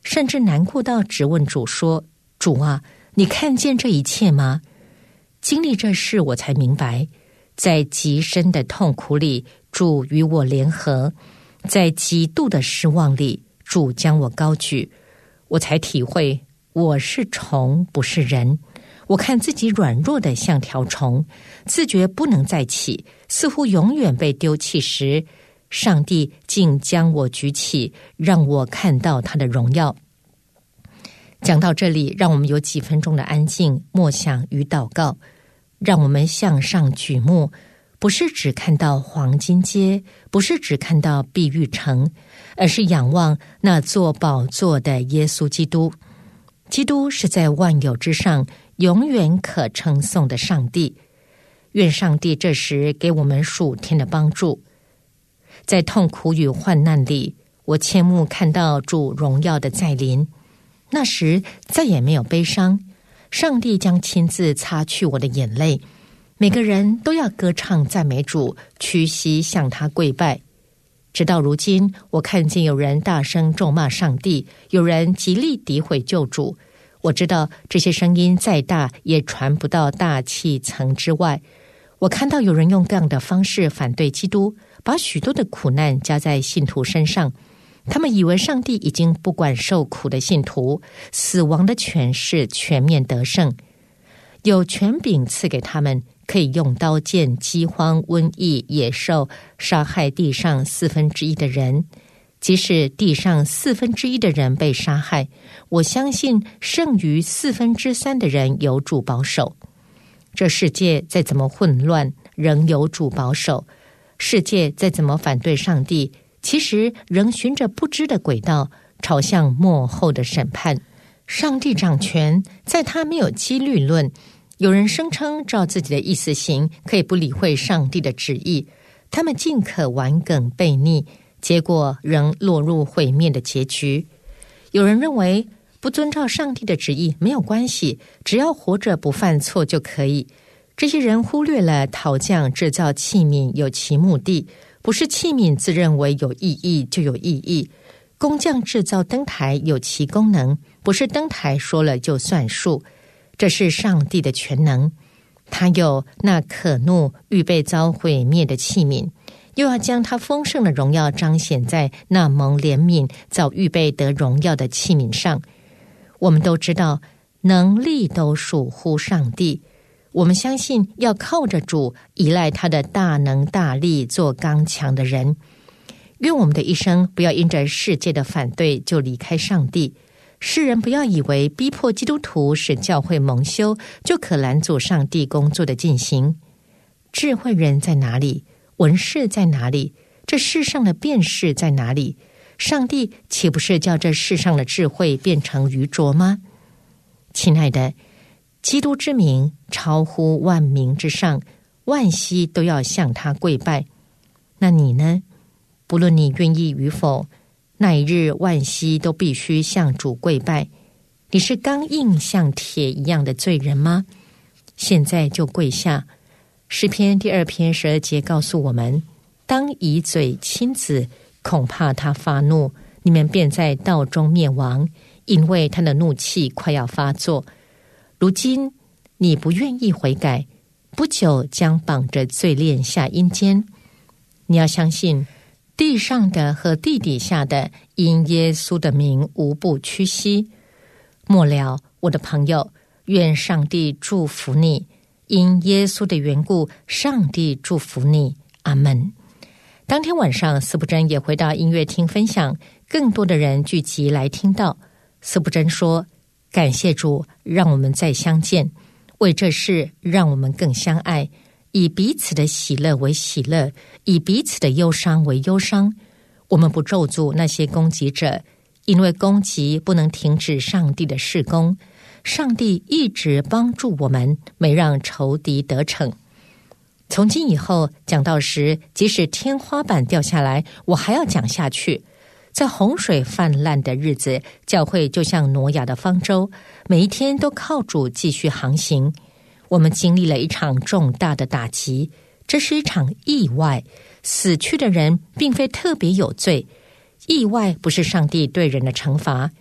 甚至难过到直问主说：主啊，你看见这一切吗？经历这事，我才明白，在极深的痛苦里，主与我联合；在极度的失望里，主将我高举。我才体会，我是虫，不是人。我看自己软弱的像条虫，自觉不能再起，似乎永远被丢弃时，上帝竟将我举起，让我看到他的荣耀。讲到这里，让我们有几分钟的安静默想与祷告，让我们向上举目，不是只看到黄金街，不是只看到碧玉城，而是仰望那坐宝座的耶稣基督。基督是在万有之上永远可称颂的上帝。愿上帝这时给我们属天的帮助。在痛苦与患难里，我切慕看到主荣耀的再临，那时再也没有悲伤，上帝将亲自擦去我的眼泪，每个人都要歌唱赞美主，屈膝向他跪拜。直到如今，我看见有人大声咒骂上帝，有人极力诋毁救主。我知道这些声音再大也传不到大气层之外。我看到有人用各样的方式反对基督，把许多的苦难加在信徒身上。他们以为上帝已经不管受苦的信徒，死亡的权势全面得胜，有权柄赐给他们，可以用刀剑、饥荒、瘟疫、野兽杀害地上1/4的人。即使地上1/4的人被杀害，我相信剩余3/4的人有主保守。这世界再怎么混乱，仍有主保守；世界再怎么反对上帝，其实仍循着不知的轨道，朝向末后的审判。上帝掌权，在他没有几率论。有人声称照自己的意思行，可以不理会上帝的旨意，他们尽可顽梗悖逆，结果仍落入毁灭的结局。有人认为不遵照上帝的旨意没有关系，只要活着不犯错就可以。这些人忽略了陶匠制造器皿有其目的，不是器皿自认为有意义就有意义。工匠制造灯台有其功能，不是灯台说了就算数。这是上帝的全能，他有那可怒预备遭毁灭的器皿，又要将他丰盛的荣耀彰显在那蒙怜悯早预备得荣耀的器皿上。我们都知道能力都属乎上帝，我们相信要靠着主，依赖他的大能大力，做刚强的人。愿我们的一生不要因着世界的反对就离开上帝。世人不要以为逼迫基督徒使教会蒙羞，就可拦阻上帝工作的进行。智慧人在哪里？文士在哪里？这世上的辩士在哪里？上帝岂不是叫这世上的智慧变成愚拙吗？亲爱的，基督之名超乎万名之上，万膝都要向他跪拜。那你呢？不论你愿意与否，那一日万膝都必须向主跪拜。你是刚硬像铁一样的罪人吗？现在就跪下。诗篇第2篇12节告诉我们，当以嘴亲子，恐怕他发怒，你们便在道中灭亡，因为他的怒气快要发作。如今你不愿意悔改，不久将绑着罪链下阴间。你要相信，地上的和地底下的因耶稣的名无不屈膝。末了，我的朋友，愿上帝祝福你，因耶稣的缘故，上帝祝福你。阿们。当天晚上，司布真也回到音乐厅分享，更多的人聚集来听到。司布真说，感谢主让我们再相见，为这事让我们更相爱，以彼此的喜乐为喜乐，以彼此的忧伤为忧伤。我们不咒诅那些攻击者，因为攻击不能停止上帝的事工。上帝一直帮助我们，没让仇敌得逞。从今以后讲道时，即使天花板掉下来，我还要讲下去。在洪水泛滥的日子，教会就像挪亚的方舟，每一天都靠主继续航行。我们经历了一场重大的打击，这是一场意外。死去的人并非特别有罪，意外不是上帝对人的惩罚，